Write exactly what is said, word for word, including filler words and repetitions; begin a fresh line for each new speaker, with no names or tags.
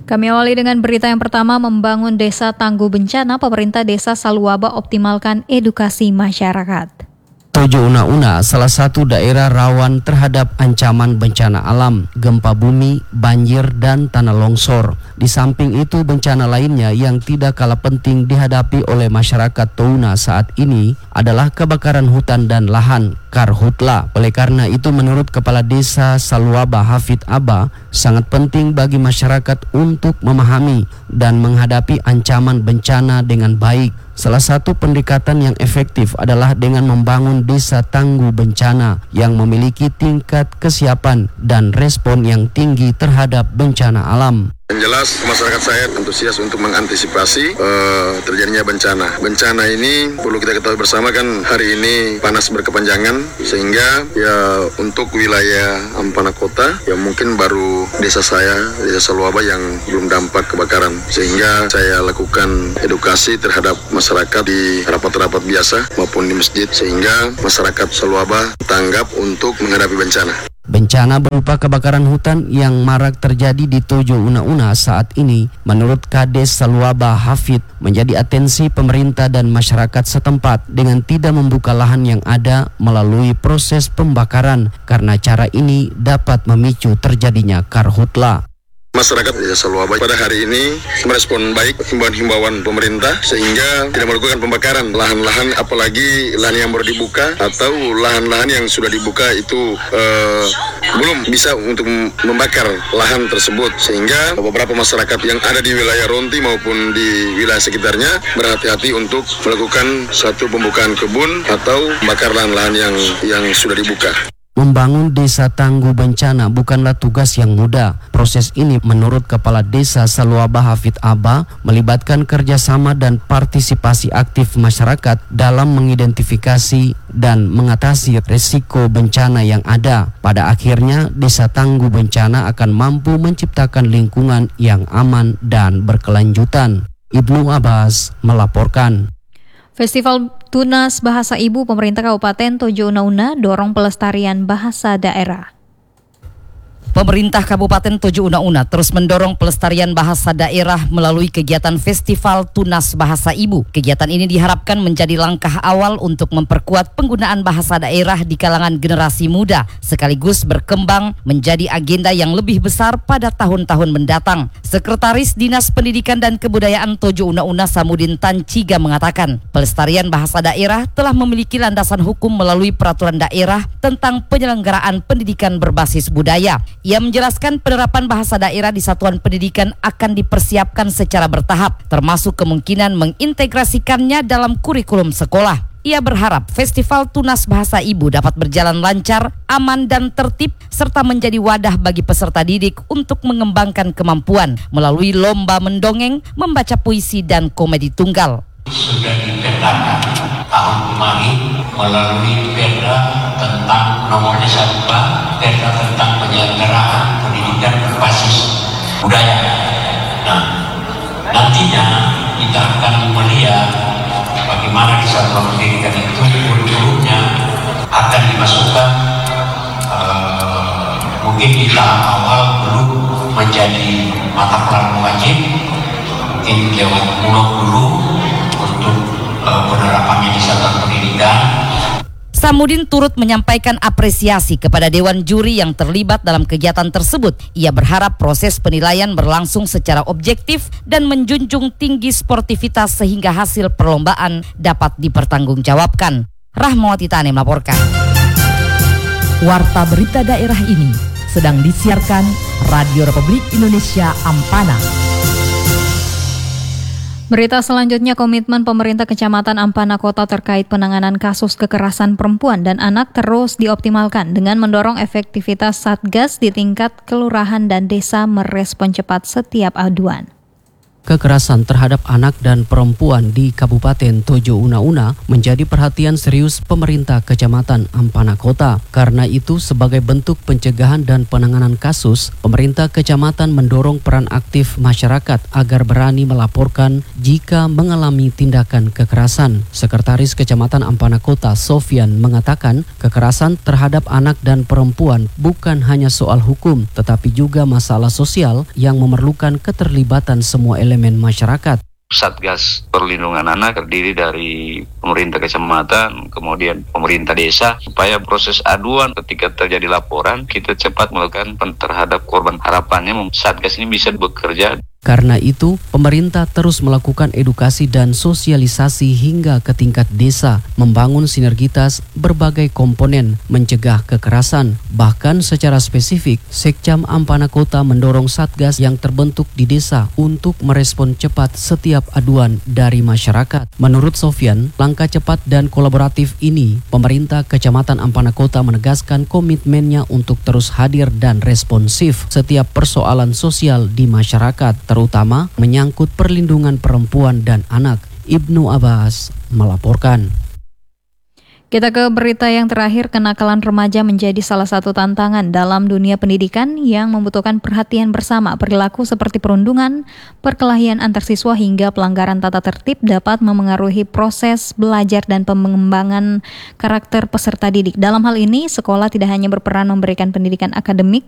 Kami awali dengan berita yang pertama, membangun desa tangguh bencana, pemerintah desa Saluaba optimalkan edukasi masyarakat.
Tojo Una-Una salah satu daerah rawan terhadap ancaman bencana alam, gempa bumi, banjir, dan tanah longsor. Di samping itu bencana lainnya yang tidak kalah penting dihadapi oleh masyarakat Touna saat ini adalah kebakaran hutan dan lahan, karhutla. Oleh karena itu menurut Kepala Desa Saluaba Hafid Abba, sangat penting bagi masyarakat untuk memahami dan menghadapi ancaman bencana dengan baik. Salah satu pendekatan yang efektif adalah dengan membangun desa tangguh bencana yang memiliki tingkat kesiapan dan respon yang tinggi terhadap bencana alam.
Yang jelas masyarakat saya antusias untuk mengantisipasi uh, terjadinya bencana. Bencana ini perlu kita ketahui bersama kan hari ini panas berkepanjangan sehingga ya untuk wilayah Ampana Kota ya mungkin baru desa saya, desa Saluaba yang belum dampak kebakaran. Sehingga saya lakukan edukasi terhadap masyarakat di rapat-rapat biasa maupun di masjid sehingga masyarakat Saluaba tanggap untuk menghadapi bencana.
Bencana berupa kebakaran hutan yang marak terjadi di Tojo Una-Una saat ini, menurut Kades Saluaba Hafid, menjadi atensi pemerintah dan masyarakat setempat dengan tidak membuka lahan yang ada melalui proses pembakaran, karena cara ini dapat memicu terjadinya karhutla.
Masyarakat desa Saluaba pada hari ini merespon baik himbauan-himbauan pemerintah sehingga tidak melakukan pembakaran lahan-lahan, apalagi lahan yang baru dibuka atau lahan-lahan yang sudah dibuka itu uh, belum bisa untuk membakar lahan tersebut, sehingga beberapa masyarakat yang ada di wilayah Ronti maupun di wilayah sekitarnya berhati-hati untuk melakukan satu pembukaan kebun atau membakar lahan-lahan yang yang sudah dibuka.
Membangun desa tangguh bencana bukanlah tugas yang mudah. Proses ini menurut Kepala Desa Saluaba Hafid Abba melibatkan kerjasama dan partisipasi aktif masyarakat dalam mengidentifikasi dan mengatasi risiko bencana yang ada. Pada akhirnya desa tangguh bencana akan mampu menciptakan lingkungan yang aman dan berkelanjutan. Ibnu Abbas melaporkan.
Festival Tunas Bahasa Ibu pemerintah Kabupaten Tojo Una-Una dorong pelestarian bahasa daerah.
Pemerintah Kabupaten Tojo Una-Una terus mendorong pelestarian bahasa daerah melalui kegiatan Festival Tunas Bahasa Ibu. Kegiatan ini diharapkan menjadi langkah awal untuk memperkuat penggunaan bahasa daerah di kalangan generasi muda, sekaligus berkembang menjadi agenda yang lebih besar pada tahun-tahun mendatang. Sekretaris Dinas Pendidikan dan Kebudayaan Tojo Una-Una Samudin Tanciga mengatakan, pelestarian bahasa daerah telah memiliki landasan hukum melalui peraturan daerah tentang penyelenggaraan pendidikan berbasis budaya. Ia menjelaskan penerapan bahasa daerah di satuan pendidikan akan dipersiapkan secara bertahap, termasuk kemungkinan mengintegrasikannya dalam kurikulum sekolah. Ia berharap Festival Tunas Bahasa Ibu dapat berjalan lancar, aman dan tertib, serta menjadi wadah bagi peserta didik untuk mengembangkan kemampuan melalui lomba mendongeng, membaca puisi dan komedi tunggal.
Sudah dipetakan tahun kemarin melalui perda tentang nomornya satu perda tentang penyelenggaraan pendidikan berbasis budaya. Nah, nantinya kita akan melihat bagaimana di satuan pendidikan itu kurikulumnya akan dimasukkan uh, mungkin di tahap awal belum menjadi mata pelajaran wajib, mungkin lewat bulog dulu untuk uh, penerapannya di satuan pendidikan.
Samudin turut menyampaikan apresiasi kepada Dewan Juri yang terlibat dalam kegiatan tersebut. Ia berharap proses penilaian berlangsung secara objektif dan menjunjung tinggi sportivitas sehingga hasil perlombaan dapat dipertanggungjawabkan. Rahmawati Tani melaporkan.
Warta berita daerah ini sedang disiarkan Radio Republik Indonesia Ampana.
Berita selanjutnya, komitmen pemerintah Kecamatan Ampana Kota terkait penanganan kasus kekerasan perempuan dan anak terus dioptimalkan dengan mendorong efektivitas Satgas di tingkat kelurahan dan desa merespon cepat setiap aduan.
Kekerasan terhadap anak dan perempuan di Kabupaten Tojo Una-Una menjadi perhatian serius pemerintah Kecamatan Ampana Kota. Karena itu, sebagai bentuk pencegahan dan penanganan kasus, pemerintah Kecamatan mendorong peran aktif masyarakat agar berani melaporkan jika mengalami tindakan kekerasan. Sekretaris Kecamatan Ampana Kota Sofyan mengatakan kekerasan terhadap anak dan perempuan bukan hanya soal hukum, tetapi juga masalah sosial yang memerlukan keterlibatan semua elemen masyarakat.
Satgas Perlindungan Anak terdiri dari pemerintah kecamatan, kemudian pemerintah desa, supaya proses aduan ketika terjadi laporan kita cepat melakukan terhadap korban. Harapannya Satgas ini bisa bekerja.
Karena itu, pemerintah terus melakukan edukasi dan sosialisasi hingga ke tingkat desa, membangun sinergitas berbagai komponen, mencegah kekerasan. Bahkan secara spesifik, Sekcam Ampana Kota mendorong Satgas yang terbentuk di desa untuk merespon cepat setiap aduan dari masyarakat. Menurut Sofyan, langkah cepat dan kolaboratif ini, pemerintah Kecamatan Ampana Kota menegaskan komitmennya untuk terus hadir dan responsif setiap persoalan sosial di masyarakat, terutama menyangkut perlindungan perempuan dan anak. Ibnu Abbas melaporkan.
Kita ke berita yang terakhir, kenakalan remaja menjadi salah satu tantangan dalam dunia pendidikan yang membutuhkan perhatian bersama. Perilaku seperti perundungan, perkelahian antar siswa hingga pelanggaran tata tertib dapat memengaruhi proses belajar dan pengembangan karakter peserta didik. Dalam hal ini, sekolah tidak hanya berperan memberikan pendidikan akademik,